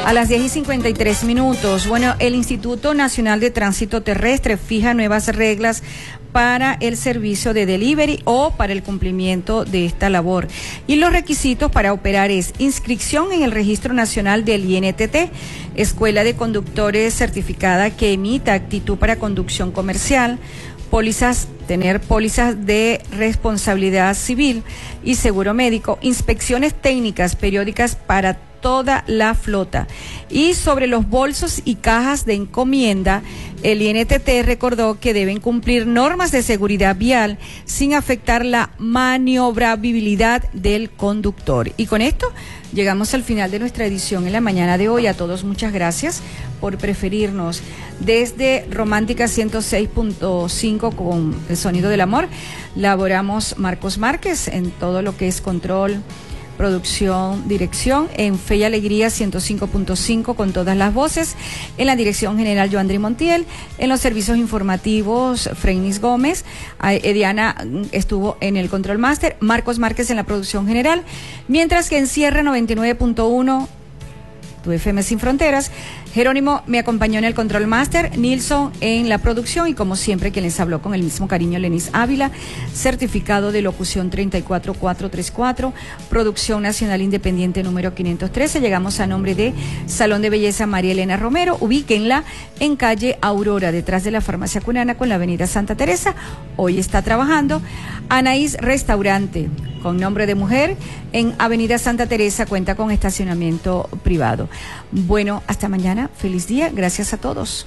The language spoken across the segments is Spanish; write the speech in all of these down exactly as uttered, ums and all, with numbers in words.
A las diez y cincuenta y tres minutos, bueno, el Instituto Nacional de Tránsito Terrestre fija nuevas reglas para el servicio de delivery o para el cumplimiento de esta labor. Y los requisitos para operar es inscripción en el Registro Nacional del I N T T, Escuela de Conductores certificada que emita actitud para conducción comercial, pólizas, tener pólizas de responsabilidad civil y seguro médico, inspecciones técnicas periódicas para toda la flota. Y sobre los bolsos y cajas de encomienda, el I N T T recordó que deben cumplir normas de seguridad vial sin afectar la maniobrabilidad del conductor. Y con esto llegamos al final de nuestra edición en la mañana de hoy. A todos muchas gracias por preferirnos. Desde Romántica ciento seis punto cinco con el sonido del amor, laboramos Marcos Márquez en todo lo que es control, producción, dirección, en Fe y Alegría ciento cinco punto cinco con todas las voces, en la dirección general Joandri Montiel, en los servicios informativos Freinis Gómez, Ediana estuvo en el control máster, Marcos Márquez en la producción general, mientras que en Cierre noventa y nueve punto uno, tu F M Sin Fronteras, Jerónimo me acompañó en el control máster, Nilson en la producción y como siempre quien les habló con el mismo cariño, Lenis Ávila, certificado de locución treinta y cuatro mil cuatrocientos treinta y cuatro, Producción Nacional Independiente número quinientos trece. Llegamos a nombre de Salón de Belleza María Elena Romero, ubíquenla en calle Aurora, detrás de la Farmacia Cunana con la avenida Santa Teresa. Hoy está trabajando Anaís Restaurante, con nombre de mujer, en avenida Santa Teresa, cuenta con estacionamiento privado. Bueno, hasta mañana. Feliz día. Gracias a todos.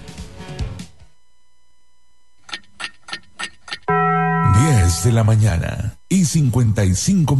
diez de la mañana y cincuenta y cinco